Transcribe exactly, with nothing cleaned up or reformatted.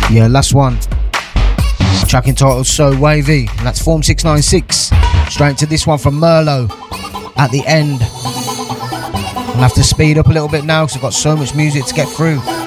Yeah, last one. Track entitled So Wavy, and that's Form six nine six. Straight to this one from Merlo at the end. I'll have to speed up a little bit now because I've got so much music to get through.